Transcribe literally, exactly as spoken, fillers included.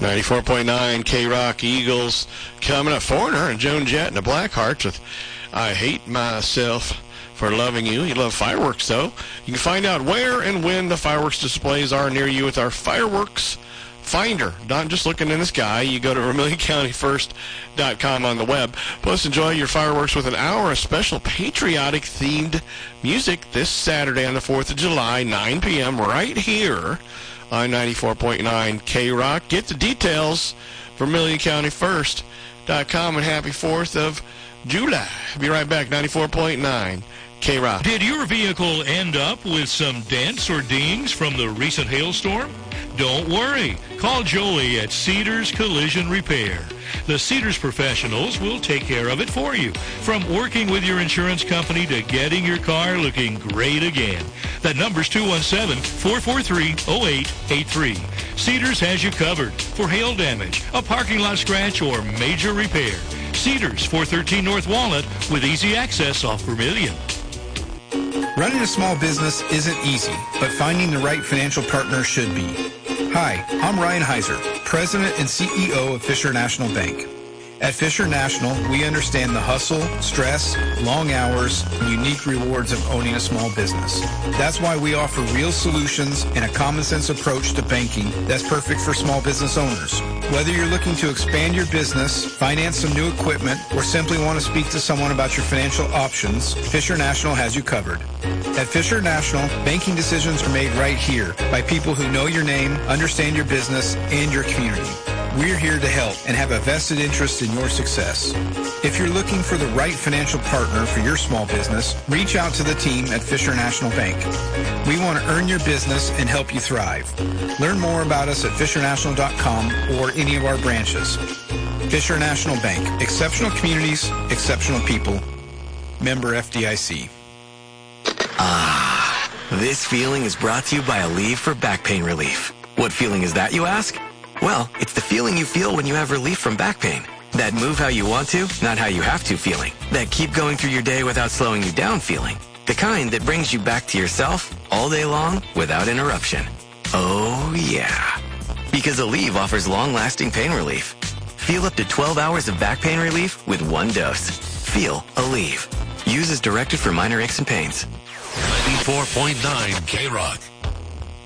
ninety-four point nine K-Rock Eagles coming up. Foreigner and Joan Jett and the Blackhearts with I Hate Myself for Loving You. You love fireworks, though. You can find out where and when the fireworks displays are near you with our Fireworks Finder. Not just looking in the sky. You go to Vermilion County First dot com on the web. Plus, enjoy your fireworks with an hour of special patriotic-themed music this Saturday on the fourth of July, nine p.m. right here on ninety-four point nine K-Rock. Get the details, Vermilion County First dot com, and happy fourth of July. Be right back, ninety-four point nine K-Rock. Did your vehicle end up with some dents or dings from the recent hailstorm? Don't worry. Call Joey at Cedars Collision Repair. The Cedars professionals will take care of it for you, from working with your insurance company to getting your car looking great again. That number's two one seven, four four three, zero eight eight three. Cedars has you covered for hail damage, a parking lot scratch, or major repair. Cedars, four thirteen North Walnut, with easy access off Vermilion. Running a small business isn't easy, but finding the right financial partner should be. Hi, I'm Ryan Heiser, President and C E O of Fisher National Bank. At Fisher National, we understand the hustle, stress, long hours, and unique rewards of owning a small business. That's why we offer real solutions and a common-sense approach to banking that's perfect for small business owners. Whether you're looking to expand your business, finance some new equipment, or simply want to speak to someone about your financial options, Fisher National has you covered. At Fisher National, banking decisions are made right here by people who know your name, understand your business, and your community. We're here to help and have a vested interest in your success. If you're looking for the right financial partner for your small business, reach out to the team at Fisher National Bank. We want to earn your business and help you thrive. Learn more about us at fisher national dot com or any of our branches. Fisher National Bank. Exceptional communities, exceptional people. Member F D I C. Ah, this feeling is brought to you by Aleve for back pain relief. What feeling is that, you ask? Well, it's the feeling you feel when you have relief from back pain. That move how you want to, not how you have to feeling. That keep going through your day without slowing you down feeling. The kind that brings you back to yourself all day long without interruption. Oh, yeah. Because Aleve offers long-lasting pain relief. Feel up to twelve hours of back pain relief with one dose. Feel Aleve. Use as directed for minor aches and pains. ninety-four point nine K-Rock.